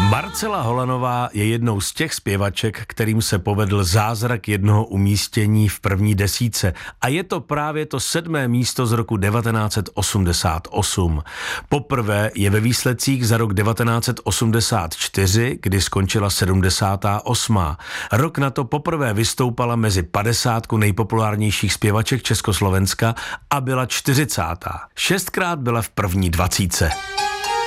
Marcela Holanová je jednou z těch zpěvaček, kterým se povedl zázrak jednoho umístění v první desítce. A je to právě to 7. místo z roku 1988. Poprvé je ve výsledcích za rok 1984, kdy skončila 78. Rok na to poprvé vystoupala mezi 50 nejpopulárnějších zpěvaček Československa a byla 40. 6krát byla v první 20.